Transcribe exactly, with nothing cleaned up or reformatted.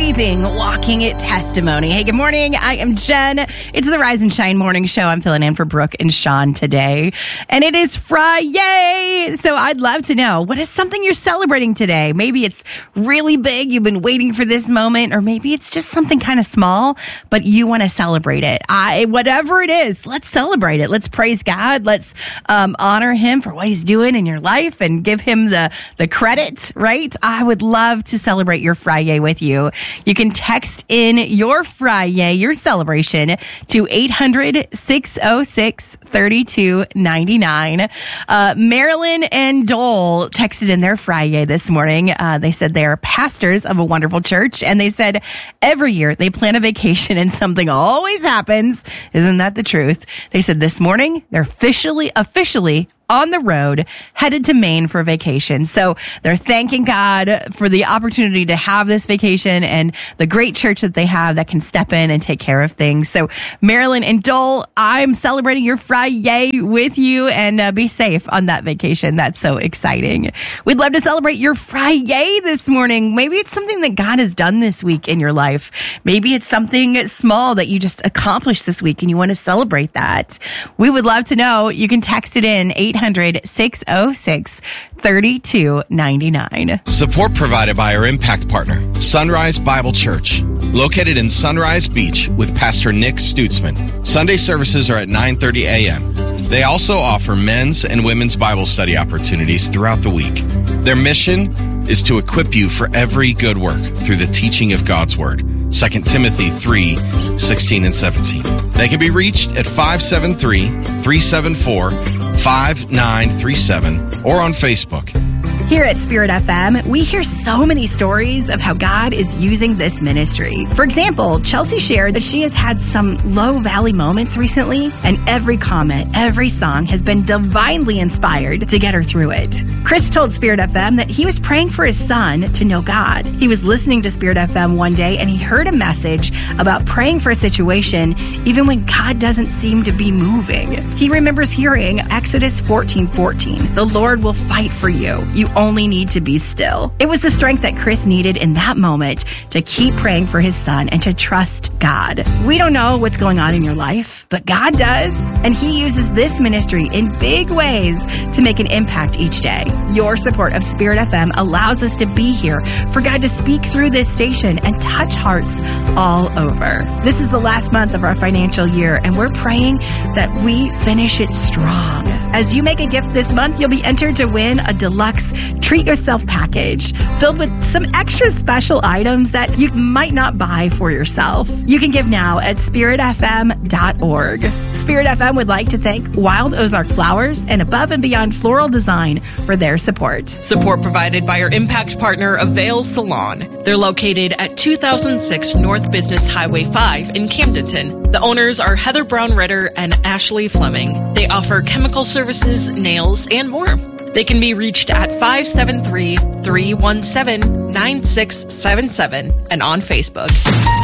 breathing, walking testimony. Hey, good morning. I am Jen. It's the Rise and Shine Morning Show. I'm filling in for Brooke and Sean today. And it is Friday. So I'd love to know, what is something you're celebrating today? Maybe it's really big. You've been waiting for this moment. Or maybe it's just something kind of small, but you want to celebrate it. I, whatever it is, let's celebrate it. Let's praise God. Let's um, honor him for what he's doing in your life and give him the, the credit, right? I would love to celebrate your Friday with you. You can text in your Friday, your celebration, to eight hundred, six oh six, three two nine nine. Uh, Marilyn and Dole texted in their Friday this morning. Uh, they said they are pastors of a wonderful church, and they said every year they plan a vacation and something always happens. Isn't that the truth? They said this morning they're officially, officially on the road, headed to Maine for a vacation. So they're thanking God for the opportunity to have this vacation and the great church that they have that can step in and take care of things. So Marilyn and Dole, I'm celebrating your Friday with you, and uh, be safe on that vacation. That's so exciting. We'd love to celebrate your Friday this morning. Maybe it's something that God has done this week in your life. Maybe it's something small that you just accomplished this week and you want to celebrate that. We would love to know. You can text it in eight hundred, six oh six, three two nine nine. Support provided by our impact partner, Sunrise Bible Church, located in Sunrise Beach with Pastor Nick Stutzman. Sunday services are at nine thirty a.m. They also offer men's and women's Bible study opportunities throughout the week. Their mission is to equip you for every good work through the teaching of God's Word. Second Timothy three, sixteen and seventeen. They can be reached at five seven three, three seven four, five nine three seven or on Facebook. Here at Spirit F M, we hear so many stories of how God is using this ministry. For example, Chelsea shared that she has had some low valley moments recently, and every comment, every song has been divinely inspired to get her through it. Chris told Spirit F M that he was praying for his son to know God. He was listening to Spirit F M one day and he heard a message about praying for a situation even when God doesn't seem to be moving. He remembers hearing Exodus fourteen fourteen, "The Lord will fight for you. You only need to be still." It was the strength that Chris needed in that moment to keep praying for his son and to trust God. We don't know what's going on in your life, but God does, and he uses this ministry in big ways to make an impact each day. Your support of Spirit F M allows us to be here for God to speak through this station and touch hearts all over. This is the last month of our financial year, and we're praying that we finish it strong. As you make a gift this month, you'll be entered to win a deluxe Treat Yourself package filled with some extra special items that you might not buy for yourself. You can give now at spirit f m dot org. Spirit F M would like to thank Wild Ozark Flowers and Above and Beyond Floral Design for their support. Support provided by our impact partner, Avail Salon. They're located at two thousand six North Business Highway five in Camdenton. The owners are Heather Brown Ritter and Ashley Fleming. They offer chemical services, nails, and more. They can be reached at five seven three, three one seven, nine six seven seven and on Facebook.